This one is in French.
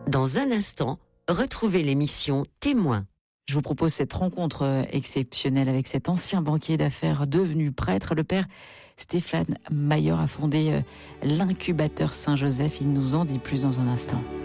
Dans un instant, retrouvez l'émission Témoin. Je vous propose cette rencontre exceptionnelle avec cet ancien banquier d'affaires devenu prêtre. Le père Stéphane Mailleur a fondé l'incubateur Saint-Joseph. Il nous en dit plus dans un instant.